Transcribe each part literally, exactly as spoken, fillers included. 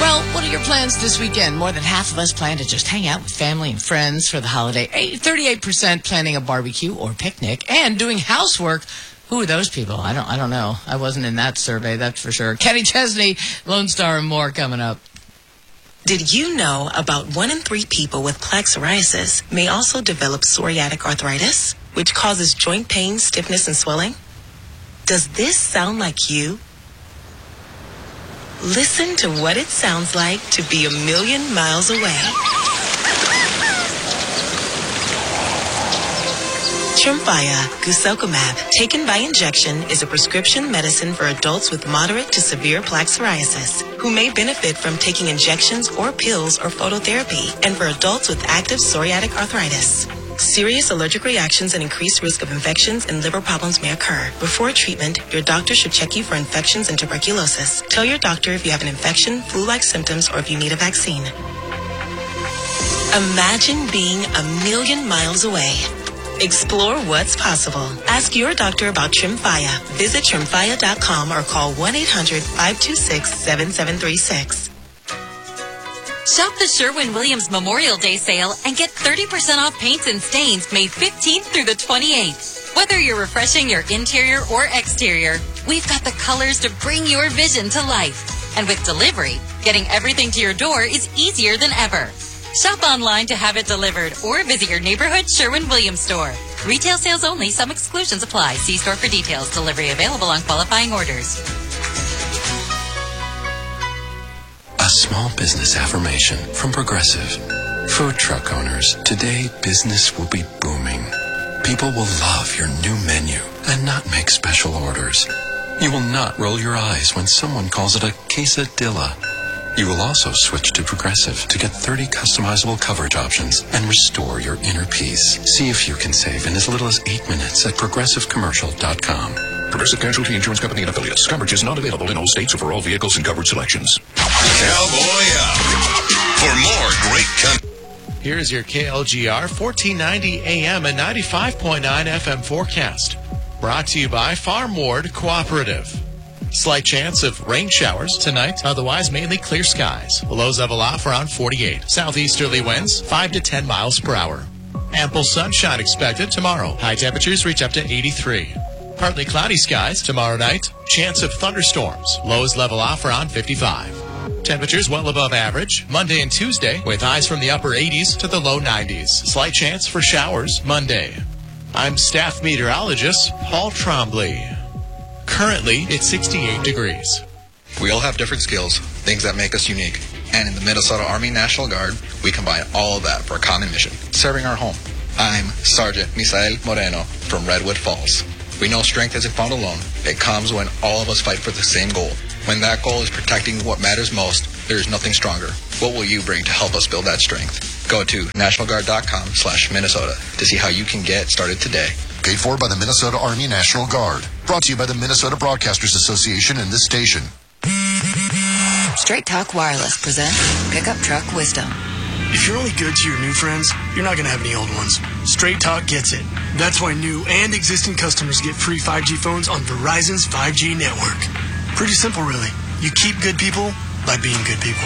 Well, what are your plans this weekend? More than half of us plan to just hang out with family and friends for the holiday. thirty-eight percent planning a barbecue or picnic and doing housework. Who are those people? I don't I don't know. I wasn't in that survey, that's for sure. Kenny Chesney, Lone Star, and more coming up. Did you know about one in three people with plaque psoriasis may also develop psoriatic arthritis, which causes joint pain, stiffness, and swelling? Does this sound like you? Listen to what it sounds like to be a million miles away. Tremfya guselkumab, taken by injection, is a prescription medicine for adults with moderate to severe plaque psoriasis who may benefit from taking injections or pills or phototherapy, and for adults with active psoriatic arthritis. Serious allergic reactions and increased risk of infections and liver problems may occur. Before treatment, your doctor should check you for infections and tuberculosis. Tell your doctor if you have an infection, flu-like symptoms, or if you need a vaccine. Imagine being a million miles away. Explore what's possible. Ask your doctor about Tremfya. Visit tremfya dot com or call one eight hundred, five two six, seven seven three six. Shop the Sherwin-Williams Memorial Day sale and get thirty percent off paints and stains May fifteenth through the twenty-eighth. Whether you're refreshing your interior or exterior, we've got the colors to bring your vision to life. And with delivery, getting everything to your door is easier than ever. Shop online to have it delivered or visit your neighborhood Sherwin-Williams store. Retail sales only. Some exclusions apply. See store for details. Delivery available on qualifying orders. A small business affirmation from Progressive. Food truck owners, today business will be booming. People will love your new menu and not make special orders. You will not roll your eyes when someone calls it a quesadilla. You will also switch to Progressive to get thirty customizable coverage options and restore your inner peace. See if you can save in as little as eight minutes at progressive commercial dot com. Progressive Casualty Insurance Company and Affiliates. Coverage is not available in all states or for all vehicles and coverage selections. Cowboy up. For more great country. Here's your K L G R fourteen ninety A M and ninety-five point nine F M forecast. Brought to you by Farm Ward Cooperative. Slight chance of rain showers tonight, otherwise mainly clear skies. Lows level off around forty-eight. Southeasterly winds five to ten miles per hour. Ample sunshine expected tomorrow. High temperatures reach up to eighty-three. Partly cloudy skies tomorrow night. Chance of thunderstorms. Lows level off around fifty-five. Temperatures well above average Monday and Tuesday, with highs from the upper eighties to the low nineties. Slight chance for showers Monday. I'm staff meteorologist Paul Trombley. Currently, it's sixty-eight degrees. We all have different skills, things that make us unique. And in the Minnesota Army National Guard, we combine all of that for a common mission, serving our home. I'm Sergeant Misael Moreno from Redwood Falls. We know strength isn't found alone. It comes when all of us fight for the same goal. When that goal is protecting what matters most, there is nothing stronger. What will you bring to help us build that strength? Go to national guard dot com slash Minnesota to see how you can get started today. Paid for by the Minnesota Army National Guard. Brought to you by the Minnesota Broadcasters Association and this station. Straight Talk Wireless presents Pickup Truck Wisdom. If you're only good to your new friends, you're not going to have any old ones. Straight Talk gets it. That's why new and existing customers get free five G phones on Verizon's five G network. Pretty simple, really. You keep good people by being good people.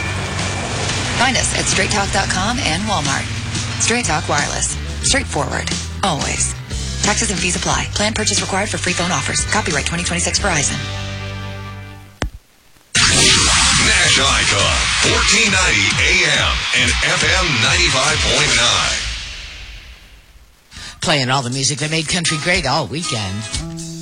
Find us at straight talk dot com and Walmart. Straight Talk Wireless. Straightforward. Always. Taxes and fees apply. Plan purchase required for free phone offers. Copyright twenty twenty-six Verizon. Nash Icon, fourteen ninety A M and F M ninety-five point nine. Playing all the music that made country great all weekend.